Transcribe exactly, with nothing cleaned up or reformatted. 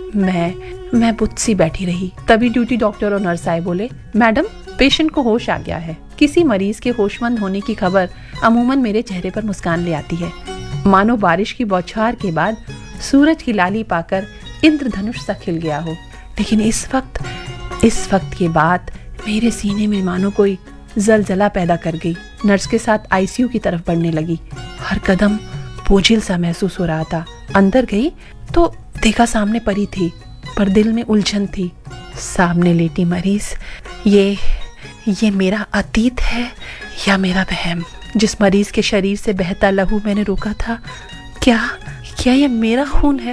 मैं मैं बुत सी बैठी रही। तभी ड्यूटी डॉक्टर और नर्स आए। बोले, मैडम, पेशेंट को होश आ गया है। किसी मरीज के होशमंद होने की खबर अमूमन मेरे चेहरे पर मुस्कान ले आती है, मानो बारिश की बौछार के बाद सूरज की लाली पाकर इंद्रधनुष सा खिल गया हो। लेकिन इस वक्त इस वक्त की बात मेरे सीने में मानो कोई जलजला पैदा कर गई। नर्स के साथ आईसीयू की तरफ बढ़ने लगी। हर कदम बोझिल सा महसूस हो रहा था। अंदर गई तो देखा सामने परी थी, पर दिल में उलझन थी। सामने लेटी मरीज, ये ये मेरा अतीत है या मेरा वहम? जिस मरीज के शरीर से बहता लहू मैंने रोका था, क्या क्या ये मेरा खून है?